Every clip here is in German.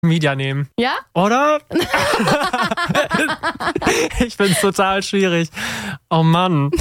Media nehmen. Ja? Oder? Ich find's total schwierig. Oh Mann.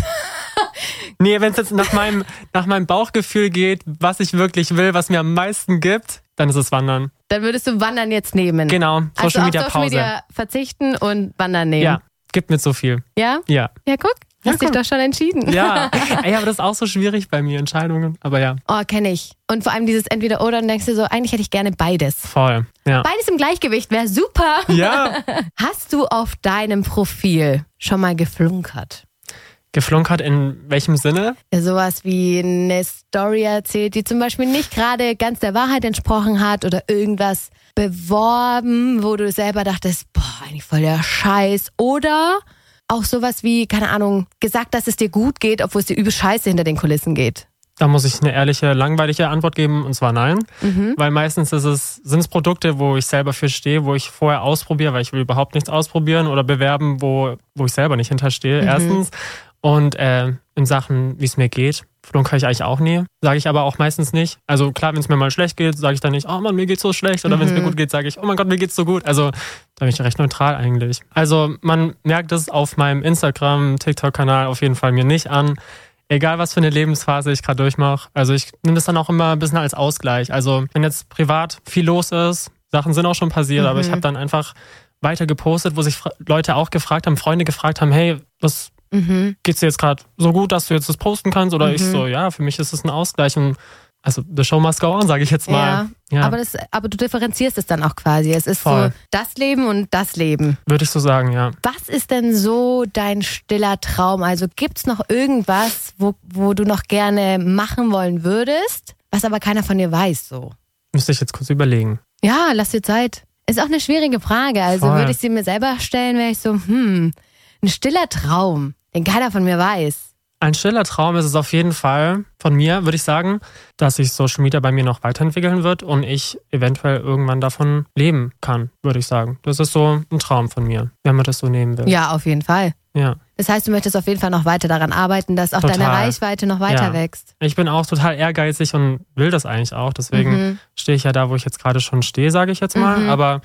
Nee, wenn es jetzt nach meinem Bauchgefühl geht, was ich wirklich will, was mir am meisten gibt, dann ist es Wandern. Dann würdest du Wandern jetzt nehmen. Genau, Social Media Social Pause. Media verzichten und Wandern nehmen. Ja, gibt mir so viel. Ja? Ja. Ja, guck. Hast dich doch schon entschieden. Ja. Ey, aber das ist auch so schwierig bei mir, Entscheidungen. Aber ja. Oh, kenne ich. Und vor allem dieses Entweder-Oder, und denkst du so, eigentlich hätte ich gerne beides. Voll, ja. Beides im Gleichgewicht wäre super. Ja. Hast du auf deinem Profil schon mal geflunkert? Geflunkert in welchem Sinne? Ja, sowas wie eine Story erzählt, die zum Beispiel nicht gerade ganz der Wahrheit entsprochen hat oder irgendwas beworben, wo du selber dachtest, boah, eigentlich voll der Scheiß. Oder auch sowas wie, keine Ahnung, gesagt, dass es dir gut geht, obwohl es dir übel scheiße hinter den Kulissen geht. Da muss ich eine ehrliche, langweilige Antwort geben, und zwar nein. Weil meistens sind es Produkte, wo ich selber für stehe, wo ich vorher ausprobiere, weil ich will überhaupt nichts ausprobieren oder bewerben, wo ich selber nicht hinterstehe, erstens. Und in Sachen, wie es mir geht, flunkere ich eigentlich auch nie. Sage ich aber auch meistens nicht. Also klar, wenn es mir mal schlecht geht, sage ich dann nicht, oh Mann, mir geht's so schlecht. Oder wenn es mir gut geht, sage ich, oh mein Gott, mir geht's so gut. Also da bin ich recht neutral eigentlich. Also man merkt es auf meinem Instagram, TikTok-Kanal auf jeden Fall mir nicht an. Egal, was für eine Lebensphase ich gerade durchmache. Also ich nehme das dann auch immer ein bisschen als Ausgleich. Also wenn jetzt privat viel los ist, Sachen sind auch schon passiert, aber ich habe dann einfach weiter gepostet, wo sich Leute auch gefragt haben, Freunde gefragt haben, hey, was geht's dir jetzt gerade so gut, dass du jetzt das posten kannst? Oder ich so, ja, für mich ist es ein Ausgleich. Und also the show must go on, sage ich jetzt mal. Ja. Aber du differenzierst es dann auch quasi. Es ist Voll. so das Leben und das Leben. Würde ich so sagen, ja. Was ist denn so dein stiller Traum? Also gibt's noch irgendwas, wo du noch gerne machen wollen würdest, was aber keiner von dir weiß so? Müsste ich jetzt kurz überlegen. Ja, lass dir Zeit. Ist auch eine schwierige Frage. Also Voll. würde ich sie mir selber stellen, wäre ich so, ein stiller Traum, den keiner von mir weiß. Ein stiller Traum ist es auf jeden Fall von mir, würde ich sagen, dass sich Social Media bei mir noch weiterentwickeln wird und ich eventuell irgendwann davon leben kann, würde ich sagen. Das ist so ein Traum von mir, wenn man das so nehmen will. Ja, auf jeden Fall. Ja. Das heißt, du möchtest auf jeden Fall noch weiter daran arbeiten, dass auch deine Reichweite noch weiter wächst. Ich bin auch total ehrgeizig und will das eigentlich auch. Deswegen stehe ich ja da, wo ich jetzt gerade schon stehe, sage ich jetzt mal. Aber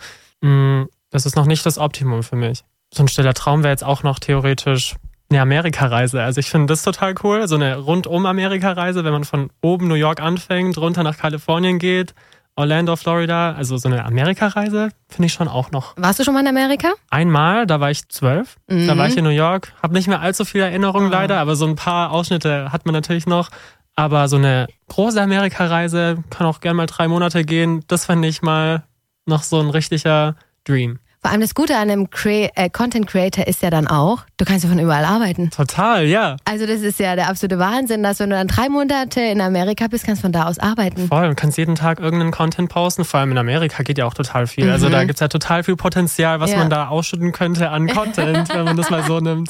das ist noch nicht das Optimum für mich. So ein stiller Traum wäre jetzt auch noch theoretisch eine Amerika-Reise. Also ich finde das total cool. So eine Rundum-Amerika-Reise, wenn man von oben New York anfängt, runter nach Kalifornien geht, Orlando, Florida. Also so eine Amerika-Reise finde ich schon auch noch. Warst du schon mal in Amerika? Einmal, da war ich 12. Da war ich in New York. Habe nicht mehr allzu viele Erinnerungen leider, aber so ein paar Ausschnitte hat man natürlich noch. Aber so eine große Amerika-Reise kann auch gerne mal 3 Monate gehen. Das fand ich mal noch so ein richtiger Dream. Vor allem das Gute an einem Content Creator ist ja dann auch, du kannst ja von überall arbeiten. Total, ja. Also das ist ja der absolute Wahnsinn, dass wenn du dann 3 Monate in Amerika bist, kannst du von da aus arbeiten. Voll, du kannst jeden Tag irgendeinen Content posten. Vor allem in Amerika geht ja auch total viel. Also da gibt's ja total viel Potenzial, was man da ausschütten könnte an Content, wenn man das mal so nimmt.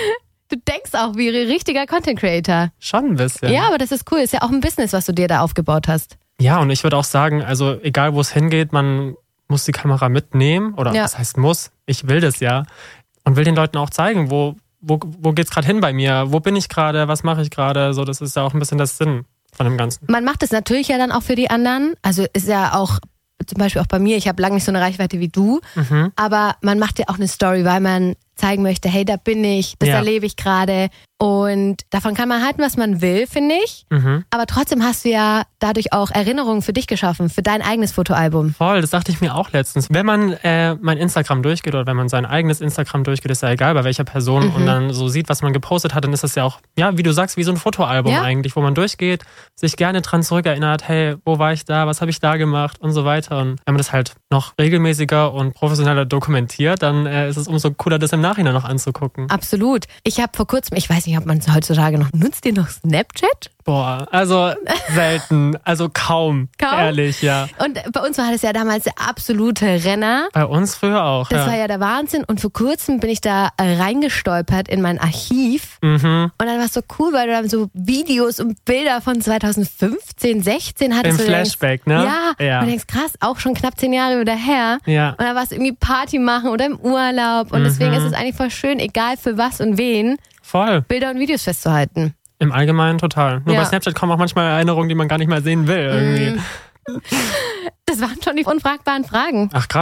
Du denkst auch wie ein richtiger Content Creator. Schon ein bisschen. Ja, aber das ist cool. Ist ja auch ein Business, was du dir da aufgebaut hast. Ja, und ich würde auch sagen, also egal wo es hingeht, man muss die Kamera mitnehmen. Oder was heißt muss? Ich will das ja. Und will den Leuten auch zeigen, wo geht's gerade hin bei mir? Wo bin ich gerade? Was mache ich gerade? So, das ist ja auch ein bisschen der Sinn von dem Ganzen. Man macht es natürlich ja dann auch für die anderen. Also ist ja auch zum Beispiel auch bei mir, ich habe lange nicht so eine Reichweite wie du, aber man macht ja auch eine Story, weil man zeigen möchte, hey, da bin ich, das erlebe ich gerade. Und davon kann man halten, was man will, finde ich. Aber trotzdem hast du ja dadurch auch Erinnerungen für dich geschaffen, für dein eigenes Fotoalbum. Voll, das dachte ich mir auch letztens. Wenn man mein Instagram durchgeht oder wenn man sein eigenes Instagram durchgeht, ist ja egal bei welcher Person und dann so sieht, was man gepostet hat, dann ist das ja auch, ja, wie du sagst, wie so ein Fotoalbum eigentlich, wo man durchgeht, sich gerne dran zurückerinnert, hey, wo war ich da, was habe ich da gemacht und so weiter. Und wenn man das halt noch regelmäßiger und professioneller dokumentiert, dann ist es umso cooler, das im Nachhinein noch anzugucken. Absolut. Ich habe vor kurzem, ich weiß nicht, ob man es heutzutage noch nutzt, ihr noch Snapchat? Boah, also selten, also kaum, ehrlich, ja. Und bei uns war das ja damals der absolute Renner. Bei uns früher auch, Das war ja der Wahnsinn. Und vor kurzem bin ich da reingestolpert in mein Archiv. Und dann war es so cool, weil du dann so Videos und Bilder von 2015, 16 hattest. Im Flashback, ne? Ja. Und du denkst, krass, auch schon knapp 10 Jahre wieder her. Ja. Und dann warst du irgendwie Party machen oder im Urlaub. Und deswegen ist es eigentlich voll schön, egal für was und wen, voll Bilder und Videos festzuhalten. Im Allgemeinen total. Nur bei Snapchat kommen auch manchmal Erinnerungen, die man gar nicht mehr sehen will. Irgendwie. Das waren schon die unfragbaren Fragen. Ach krass.